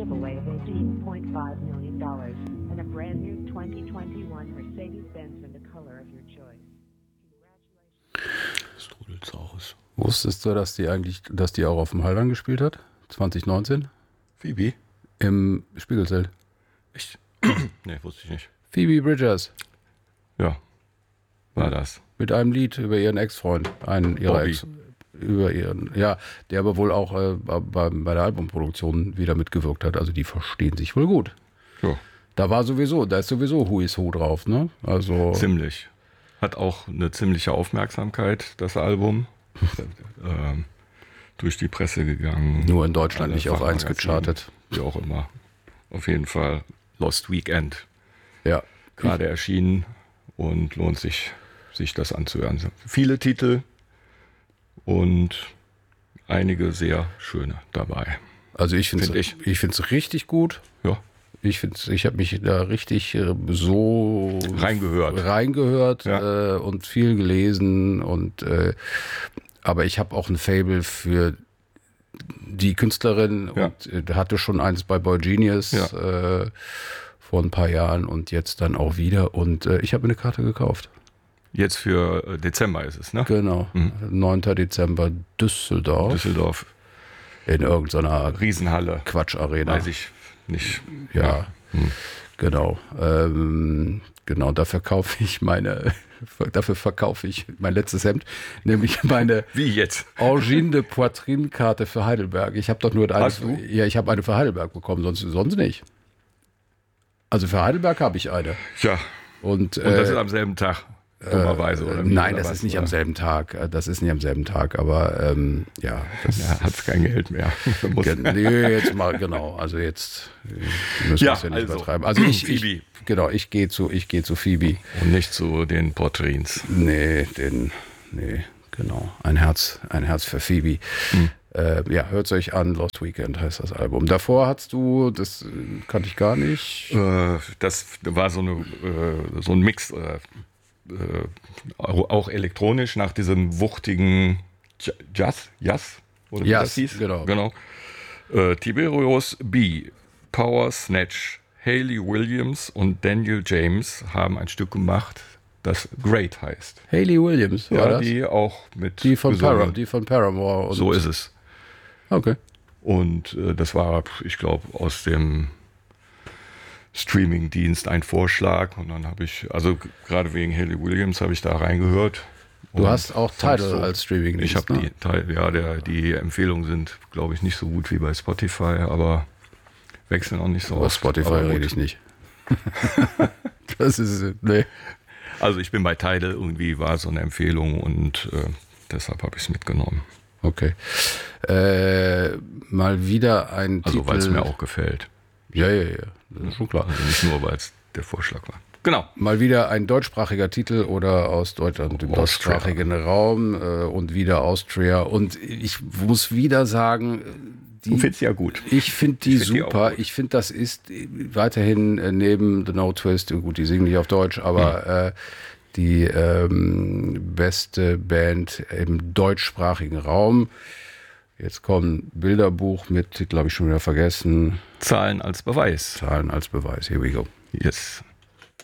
giveaway of $18.5 million and a brand new 2021 Mercedes-Benz in the color of your choice. Strudelt's aus. Wusstest du, dass die auch auf dem Haldern gespielt hat? 2019? Phoebe? Im Spiegelzelt. Echt? Nee, wusste ich nicht. Phoebe Bridgers. Ja, war das. Mit einem Lied über ihren Ex-Freund. Einen ihrer Bobby. Ex. Über ihren, ja, der aber wohl auch bei der Albumproduktion wieder mitgewirkt hat. Also die verstehen sich wohl gut. Ja, Da ist sowieso Who is Who drauf, ne? Also ziemlich. Hat auch eine ziemliche Aufmerksamkeit, das Album. Durch die Presse gegangen. nur in Deutschland Alle nicht auf 1 Fachmagazine, gechartet. Wie auch immer. Auf jeden Fall Lost Weekend. Ja. Gerade erschienen und lohnt sich das anzuhören. Viele Titel und einige sehr schöne dabei. Also ich finde es richtig gut. Ja, Ich habe mich da richtig so reingehört Ja. Und viel gelesen aber ich habe auch ein Faible für die Künstlerin Ja. und hatte schon eins bei Boy Genius vor ein paar Jahren und jetzt dann auch wieder und ich habe mir eine Karte gekauft. jetzt für Dezember ist es, ne? Genau, 9. Dezember Düsseldorf Düsseldorf, in irgendeiner Riesenhalle. Quatsch-Arena. Weiß ich nicht. Ja, genau. Genau, dafür verkaufe ich mein letztes Hemd, nämlich meine Wie jetzt? Origine de Poitrine-Karte für Heidelberg. Ich habe doch nur eine. Hast du? Ja, ich habe eine für Heidelberg bekommen, sonst nicht. Also für Heidelberg habe ich eine. Ja, Und das ist am selben Tag, dummerweise. Oder wie, nein, oder das was, ist nicht oder? am selben Tag. Das ist nicht am selben Tag, aber ja. Ja, hat's kein Geld mehr. Muss- Nee, jetzt mal, genau. Also jetzt müssen wir es ja nicht übertreiben. Also Phoebe. ich gehe zu Phoebe. Und nicht zu den Portrins. Nee, genau. Ein Herz für Phoebe. Ja, hört es euch an. Lost Weekend heißt das Album. Davor hast du, das kannte ich gar nicht. Das war so ein Mix, auch elektronisch nach diesem wuchtigen Jazz, oder wie Jazz, das hieß. genau. Tiberius B., Power Snatch, Hayley Williams und Daniel James haben ein Stück gemacht, das Great heißt. Hayley Williams, war das? Die auch mit Die von gesungen. Paramore. Und So ist es. Okay. Und das war, ich glaube, aus dem Streaming-Dienst ein Vorschlag. Und dann habe ich, also gerade wegen Hayley Williams, habe ich da reingehört. Du Und hast auch fand's Tidal so. als Streaming-Dienst, Ich habe ne? die Empfehlungen sind, glaube ich, nicht so gut wie bei Spotify, aber wechseln auch nicht so Über oft. Spotify Aber gut. rede ich nicht. Das ist, nee. Also ich bin bei Tidal, irgendwie war so eine Empfehlung und deshalb habe ich es mitgenommen. Okay. Mal wieder ein Also weil es Titel. mir auch gefällt. Ja, das ist schon klar. Also nicht nur, weil es der Vorschlag war. Genau. Mal wieder ein deutschsprachiger Titel oder aus Deutschland, dem Austria. deutschsprachigen Raum und wieder Austria. Und ich muss wieder sagen, Du findest ja gut. ich finde die Ich find die auch super. gut. Ich finde, das ist weiterhin neben The No Twist, gut, die singen nicht auf Deutsch, aber die beste Band im deutschsprachigen Raum. Jetzt kommt ein Bilderbuch mit Titel, habe ich schon wieder vergessen. Zahlen als Beweis. Zahlen als Beweis. Here we go. Yes.